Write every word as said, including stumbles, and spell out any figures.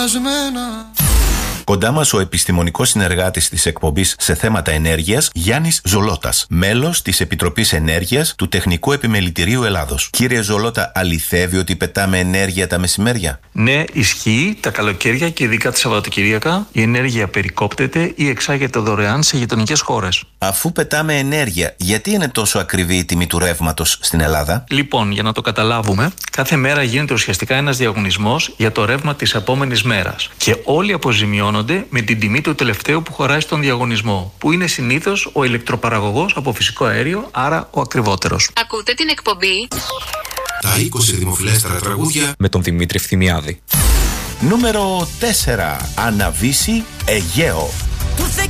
Κοντά μας ο επιστημονικός συνεργάτης της εκπομπής σε θέματα ενέργειας, Γιάννης Ζολώτας, μέλος της Επιτροπής Ενέργειας του Τεχνικού Επιμελητηρίου Ελλάδος. Κύριε Ζολώτα, αληθεύει ότι πετάμε ενέργεια τα μεσημέρια? Ναι, ισχύει. Τα καλοκαίρια και ειδικά τα Σαββατοκυριακά η ενέργεια περικόπτεται ή εξάγεται δωρεάν σε γειτονικές χώρες. Αφού πετάμε ενέργεια, γιατί είναι τόσο ακριβή η τιμή του ρεύματος στην Ελλάδα? Λοιπόν, για να το καταλάβουμε, κάθε μέρα γίνεται ουσιαστικά ένας διαγωνισμός για το ρεύμα της επόμενης μέρας. Και όλοι αποζημιώνονται με την τιμή του τελευταίου που χωράει στον διαγωνισμό, που είναι συνήθως ο ηλεκτροπαραγωγός από φυσικό αέριο, άρα ο ακριβότερος. Ακούτε την εκπομπή Τα είκοσι δημοφιλέστερα τραγούδια με τον Δημήτρη Φθιμιάδη. Νούμερο τέσσερα. Αναβύση Αιγαίο.